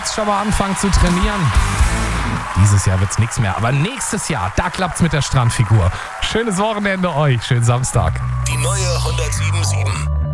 jetzt schon mal anfangen zu trainieren. Dieses Jahr wird's nichts mehr, aber nächstes Jahr, da klappt's mit der Strandfigur. Schönes Wochenende euch, schönen Samstag. Die neue 107.7